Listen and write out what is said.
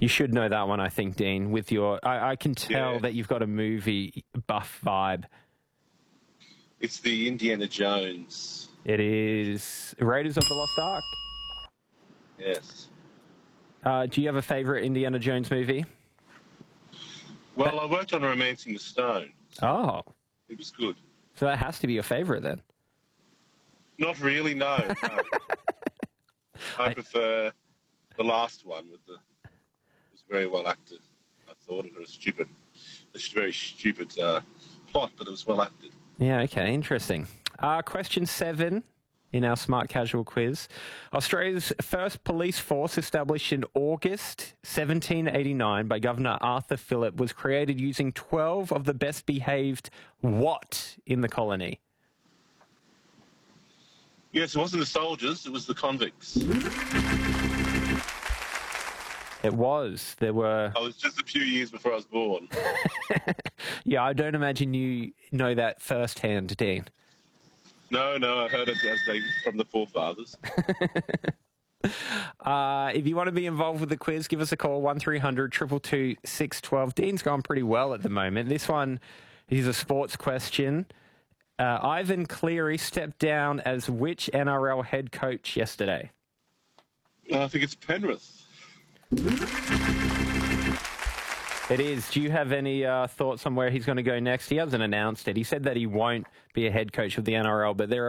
You should know that one, I think, Dean, with your... I can tell that you've got a movie buff vibe. It's the Indiana Jones. It is Raiders of the Lost Ark. Yes. Do you have a favourite Indiana Jones movie? Well, I worked on Romancing the Stone. Oh. It was good. So that has to be your favourite then. Not really, no. I prefer the last one with it was very well acted. I thought it was a very stupid plot, but it was well acted. Yeah, okay, interesting. Question 7 in our Smart Casual quiz. Australia's first police force, established in August 1789 by Governor Arthur Phillip, was created using 12 of the best behaved what in the colony? Yes, it wasn't the soldiers, it was the convicts. It was. There were... I was just a few years before I was born. Yeah, I don't imagine you know that firsthand, Dean. No, I heard it from the forefathers. If you want to be involved with the quiz, give us a call, 1300 222 612. Dean's gone pretty well at the moment. This one is a sports question. Ivan Cleary stepped down as which NRL head coach yesterday? I think it's Penrith. It is. Do you have any thoughts on where he's going to go next? He hasn't announced it. He said that he won't be a head coach of the NRL, but there are